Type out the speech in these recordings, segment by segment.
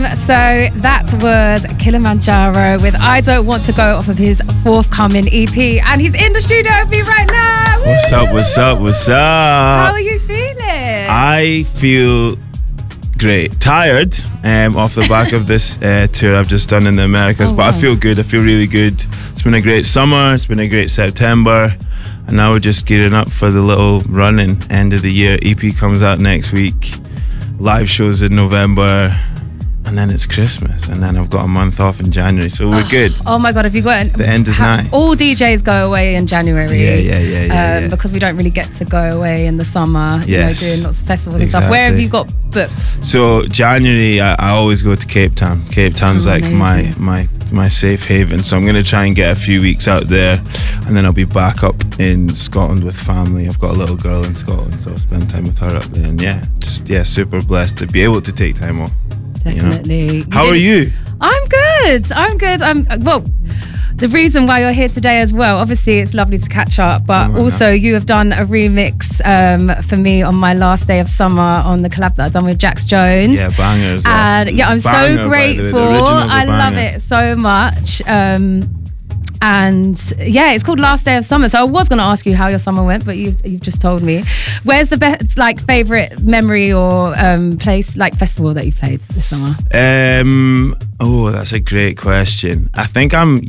So that was Kilimanjaro with I Don't Want to Go off of his forthcoming EP. And he's in the studio with me right now. What's up, what's up, what's up? How are you feeling? I feel great. Tired off the back of this tour I've just done in the Americas. But I feel good, I feel really good. It's been a great summer, it's been a great September. And now we're just gearing up for the little running end of the year. EP comes out next week. Live shows in November. And then it's Christmas, and then I've got a month off in January, so we're good. Oh my God, have you got the end is nigh. All DJs go away in January. Yeah. Because we don't really get to go away in the summer, yes. Doing lots of festivals and stuff. Where have you got booked? So January, I always go to Cape Town. Cape Town's like my safe haven, so I'm going to try and get a few weeks out there, and then I'll be back up in Scotland with family. I've got a little girl in Scotland, so I'll spend time with her up there, and super blessed to be able to take time off. Definitely. You know? How are you? I'm good. Well, the reason why you're here today as well, obviously it's lovely to catch up, but also you have done a remix for me on my last day of summer on the collab that I've done with Jax Jones. Yeah, banger as well. And I'm so grateful. I love it so much. And yeah, it's called Last Day of Summer. So I was going to ask you how your summer went, but you've just told me. Where's the best, favorite memory or place, festival that you played this summer? That's a great question. I think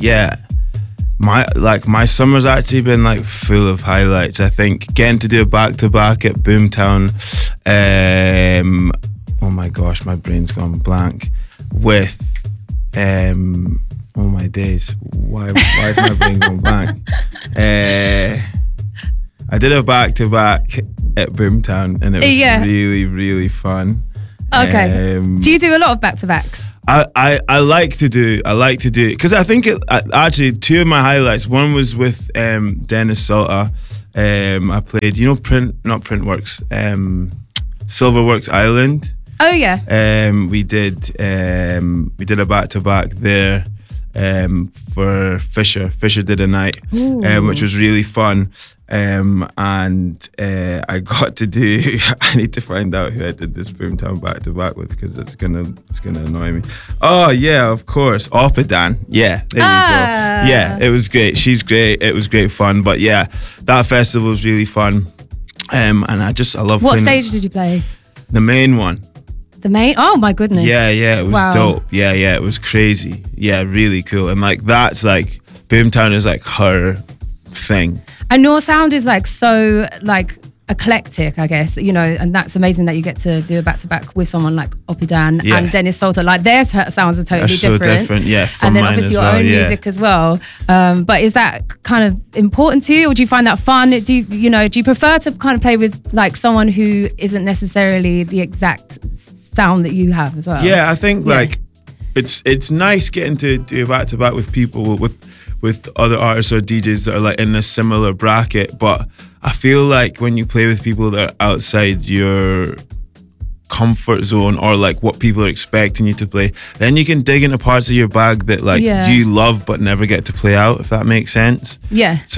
my summer's actually been full of highlights. I think getting to do a back-to-back at Boomtown. Oh my gosh, my brain's gone blank. With oh my days, why is my brain going blank? I did a back-to-back at Boomtown, and it was really, really fun. Okay. Do you do a lot of back-to-backs? I like to do it because I think actually two of my highlights. One was with Dennis Salter. I played, Printworks, Silverworks Island. Oh yeah. We did a back-to-back there. For Fisher. Fisher did a night, which was really fun. And I got to do. I need to find out who I did this Boomtown back-to-back with, because it's gonna annoy me. Oh yeah, of course, Oppidan. Yeah, there you go. Yeah, it was great. She's great. It was great fun. But yeah, that festival was really fun. And I love. What stage did you play? The main one. The main? Oh my goodness. Yeah, it was dope. Yeah, it was crazy. Yeah, really cool. And that's Boomtown is her thing. And your sound is so eclectic, I guess, and that's amazing that you get to do a back-to-back with someone like Oppidan and Dennis Salter. their sounds are totally different. So different, yeah. And then obviously your own music as well. But is that kind of important to you, or do you find that fun? Do you prefer to kind of play with someone who isn't necessarily the exact sound that you have as well? Yeah, I think it's nice getting to do back-to-back with people with other artists or DJs that are in a similar bracket, but I feel when you play with people that are outside your comfort zone or what people are expecting you to play, then you can dig into parts of your bag that you love but never get to play out, if that makes sense. Yeah. So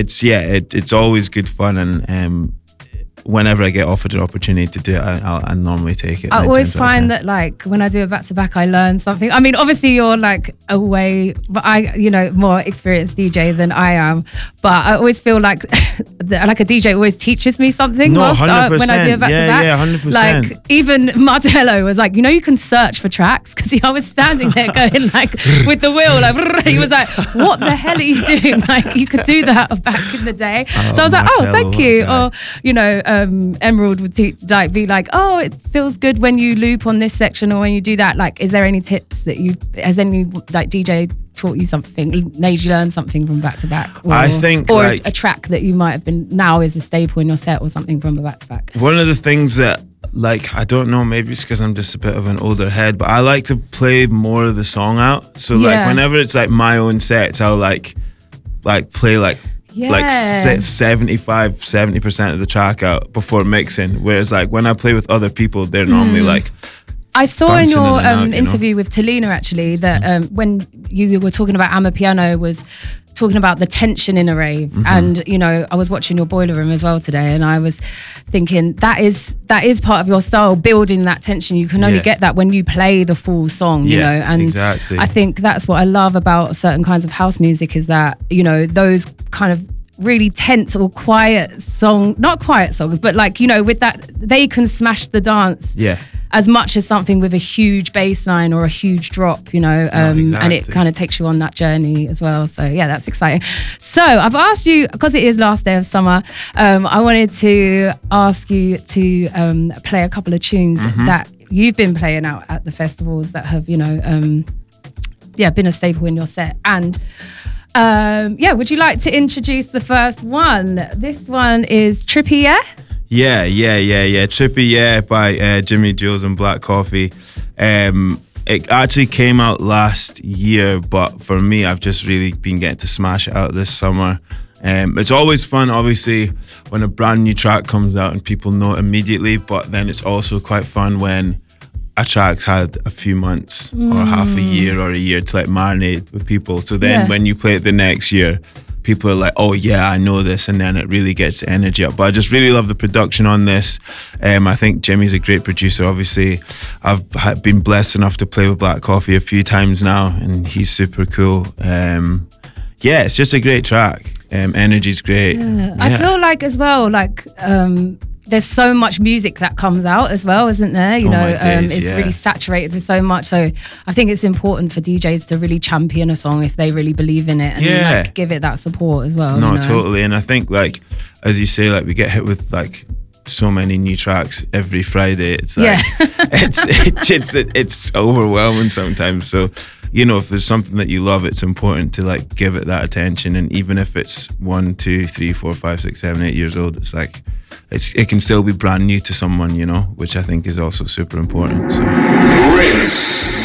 it's always good fun, and whenever I get offered an opportunity to do it, I normally take it. I always find that when I do a back-to-back, I learn something. I mean, obviously you're away, but I, more experienced DJ than I am. But I always feel like a DJ always teaches me something. No, 100%. When I do a back-to-back. Yeah, 100%. Even Martello was you can search for tracks, because I was standing there going with the wheel, he was what the hell are you doing? You could do that back in the day. So I was Martello, thank you. Or, Emerald would be it feels good when you loop on this section, or when you do that. Is there any tips that has any DJ taught you something, made you learn something from back to back? I think, or a track that you might have been now is a staple in your set, or something from a back to back. One of the things that I don't know, maybe it's because I'm just a bit of an older head, but I like to play more of the song out. So whenever it's my own sets, I'll play 70% of the track out before mixing, whereas when I play with other people, they're normally I saw in your interview with Talina actually that when you were talking about Amapiano was talking about the tension in a rave, and you know, I was watching your Boiler Room as well today, and I was thinking that is part of your style, building that tension. You can only get that when you play the full song, you know, and exactly. I think that's what I love about certain kinds of house music, is that, you know, those kind of really tense or quiet not quiet songs, but like, you know, with that, they can smash the dance as much as something with a huge bass line or a huge drop, you know, and it kind of takes you on that journey as well. So yeah, that's exciting. So I've asked you, because it is last day of summer, I wanted to ask you to play a couple of tunes that you've been playing out at the festivals that have, you know, been a staple in your set. And would you like to introduce the first one? This one is Trippy Yeah? Yeah. Trippy Yeah by Jimmy Jules and Black Coffee. It actually came out last year, but for me, I've just really been getting to smash it out this summer. It's always fun, obviously, when a brand new track comes out and people know it immediately, but then it's also quite fun when a track's had a few months or half a year or a year to like marinate with people. So then when you play it the next year, people are like, oh yeah, I know this, and then it really gets the energy up. But I just really love the production on this. I think Jimmy's a great producer. Obviously, I've been blessed enough to play with Black Coffee a few times now, and he's super cool. It's just a great track. Energy's great. I feel like as well, like there's so much music that comes out as well, isn't there? You know, it's really saturated with so much. So I think it's important for DJs to really champion a song if they really believe in it, and like, give it that support as well. No, you know? Totally. And I think, like, as you say, like, we get hit with like so many new tracks every Friday. It's like it's overwhelming sometimes. So, you know, if there's something that you love, it's important to like give it that attention. And even if it's 1, 2, 3, 4, 5, 6, 7, 8 years old, it's like it can still be brand new to someone, you know, which I think is also super important. So.